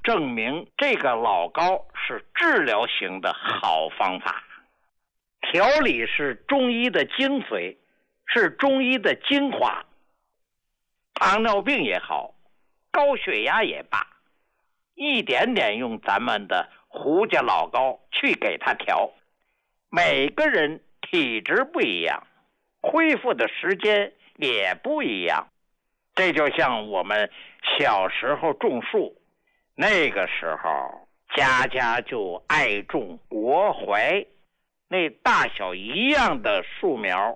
证明这个老高是治疗型的好方法。调理是中医的精髓，是中医的精华。糖尿病也好，高血压也罢，一点点用咱们的胡家老高去给他调。每个人体质不一样，恢复的时间也不一样。这就像我们小时候种树，那个时候家家就爱种国槐，那大小一样的树苗，